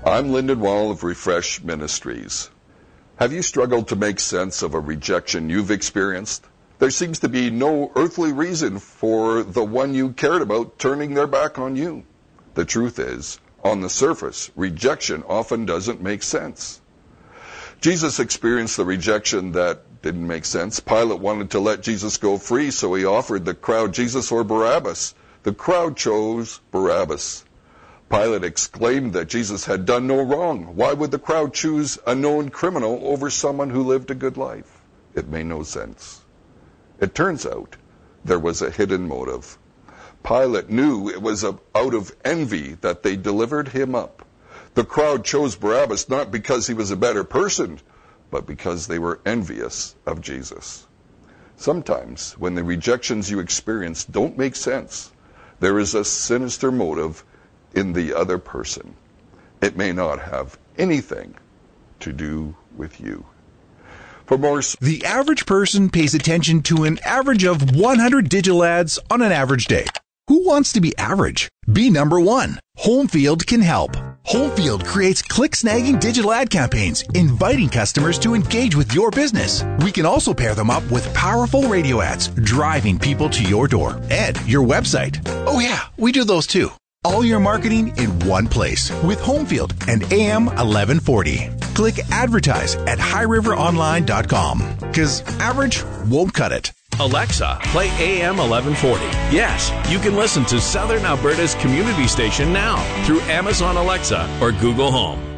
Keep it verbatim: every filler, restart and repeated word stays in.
I'm Lyndon Wall of Refresh Ministries. Have you struggled to make sense of a rejection you've experienced? There seems to be no earthly reason for the one you cared about turning their back on you. The truth is, on the surface, rejection often doesn't make sense. Jesus experienced the rejection that didn't make sense. Pilate wanted to let Jesus go free, so he offered the crowd Jesus or Barabbas. The crowd chose Barabbas. Pilate exclaimed that Jesus had done no wrong. Why would the crowd choose a known criminal over someone who lived a good life? It made no sense. It turns out there was a hidden motive. Pilate knew it was out of envy that they delivered him up. The crowd chose Barabbas not because he was a better person, but because they were envious of Jesus. Sometimes, when the rejections you experience don't make sense, there is a sinister motive in the other person. It may not have anything to do with you. For more... The average person pays attention to an average of one hundred digital ads on an average day. Who wants to be average? Be number one. Homefield can help. Homefield creates click-snagging digital ad campaigns, inviting customers to engage with your business. We can also pair them up with powerful radio ads, driving people to your door and your website. Oh yeah, we do those too. All your marketing in one place with Homefield and A M eleven forty. Click advertise at high river online dot com because average won't cut it. Alexa, play A M eleven forty. Yes, you can listen to Southern Alberta's community station now through Amazon Alexa or Google Home.